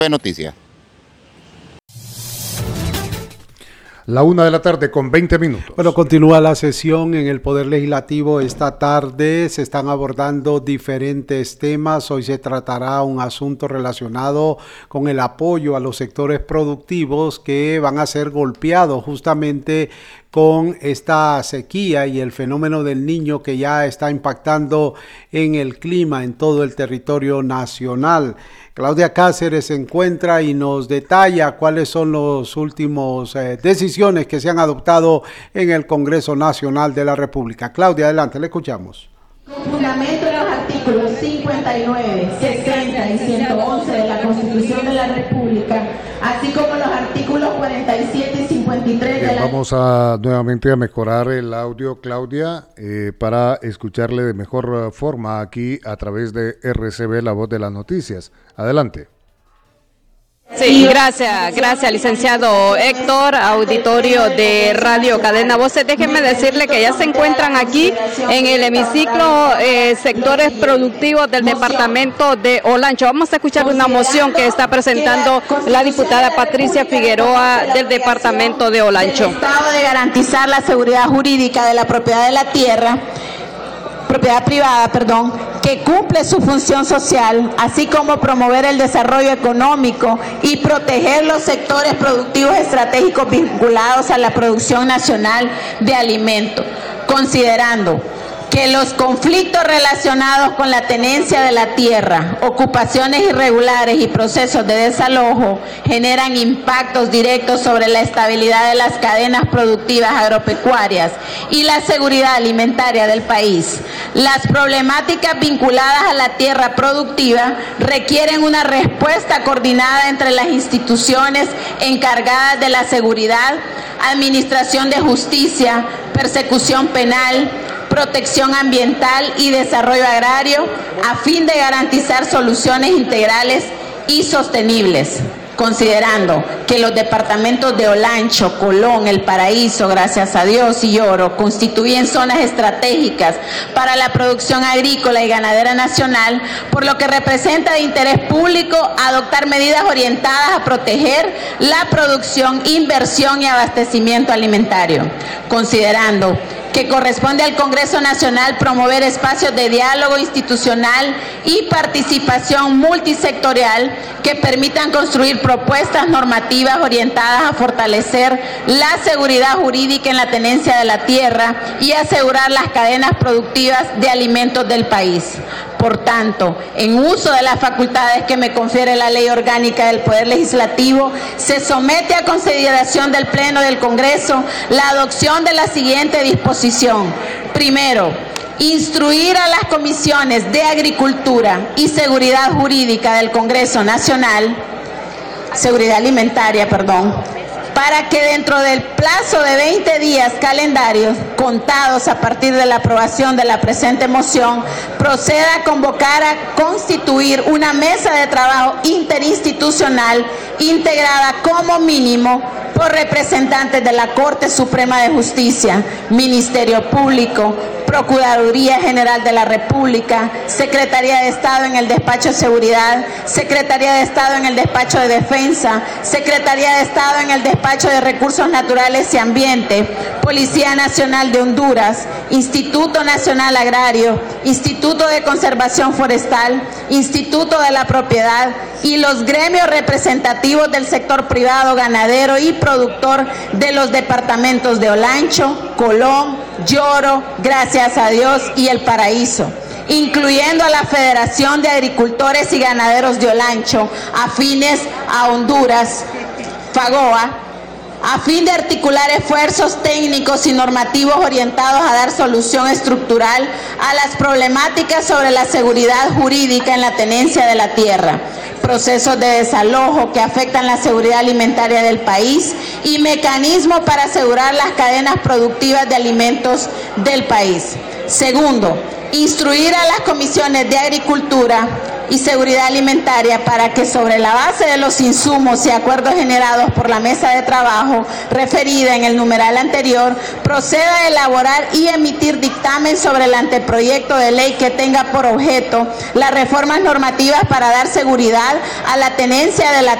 Noticias. 1:00 con 20 minutos. Bueno, continúa la sesión en el Poder Legislativo. Esta tarde se están abordando diferentes temas. Hoy se tratará un asunto relacionado con el apoyo a los sectores productivos que van a ser golpeados justamente con esta sequía y el fenómeno del Niño que ya está impactando en el clima en todo el territorio nacional. Claudia Cáceres se encuentra y nos detalla cuáles son los últimos decisiones que se han adoptado en el Congreso Nacional de la República. Claudia, adelante, le escuchamos. Con fundamento en los artículos 59, 60 y 111 de la Constitución de la República, así como los artículos 47 y 53 de la... Vamos nuevamente a mejorar el audio, Claudia, para escucharle de mejor forma aquí a través de RCB, la voz de las noticias. Adelante. Sí, gracias, licenciado Héctor, auditorio de Radio Cadena Voces. Déjenme decirle que ya se encuentran aquí en el hemiciclo sectores productivos del departamento de Olancho. Vamos a escuchar una moción que está presentando la diputada Patricia Figueroa del departamento de Olancho. El Estado de garantizar la seguridad jurídica de la propiedad de la tierra, propiedad privada, que cumple su función social, así como promover el desarrollo económico y proteger los sectores productivos estratégicos vinculados a la producción nacional de alimentos, considerando que los conflictos relacionados con la tenencia de la tierra, ocupaciones irregulares y procesos de desalojo generan impactos directos sobre la estabilidad de las cadenas productivas agropecuarias y la seguridad alimentaria del país. Las problemáticas vinculadas a la tierra productiva requieren una respuesta coordinada entre las instituciones encargadas de la seguridad, administración de justicia, persecución penal, protección ambiental y desarrollo agrario a fin de garantizar soluciones integrales y sostenibles, considerando que los departamentos de Olancho, Colón, El Paraíso, Gracias a Dios y Oro constituyen zonas estratégicas para la producción agrícola y ganadera nacional, por lo que representa de interés público adoptar medidas orientadas a proteger la producción, inversión y abastecimiento alimentario, considerando que corresponde al Congreso Nacional promover espacios de diálogo institucional y participación multisectorial que permitan construir propuestas normativas orientadas a fortalecer la seguridad jurídica en la tenencia de la tierra y asegurar las cadenas productivas de alimentos del país. Por tanto, en uso de las facultades que me confiere la Ley Orgánica del Poder Legislativo, se somete a consideración del Pleno del Congreso la adopción de la siguiente disposición. Primero, instruir a las comisiones de Agricultura y Seguridad Jurídica del Congreso Nacional, Seguridad Alimentaria, para que dentro del plazo de 20 días calendarios contados a partir de la aprobación de la presente moción, proceda a convocar a constituir una mesa de trabajo interinstitucional integrada como mínimo por representantes de la Corte Suprema de Justicia, Ministerio Público, Procuraduría General de la República, Secretaría de Estado en el Despacho de Seguridad, Secretaría de Estado en el Despacho de Defensa, Secretaría de Estado en el Despacho de Recursos Naturales y Ambiente, Policía Nacional de Honduras, Instituto Nacional Agrario, Instituto de Conservación Forestal, Instituto de la Propiedad y los gremios representativos del sector privado, ganadero y productor de los departamentos de Olancho, Colón, Lloro, Gracias a Dios y El Paraíso, incluyendo a la Federación de Agricultores y Ganaderos de Olancho, afines a Honduras, FAGOA, a fin de articular esfuerzos técnicos y normativos orientados a dar solución estructural a las problemáticas sobre la seguridad jurídica en la tenencia de la tierra, procesos de desalojo que afectan la seguridad alimentaria del país y mecanismos para asegurar las cadenas productivas de alimentos del país. Segundo, instruir a las comisiones de Agricultura y seguridad alimentaria para que sobre la base de los insumos y acuerdos generados por la mesa de trabajo referida en el numeral anterior, proceda a elaborar y emitir dictamen sobre el anteproyecto de ley que tenga por objeto las reformas normativas para dar seguridad a la tenencia de la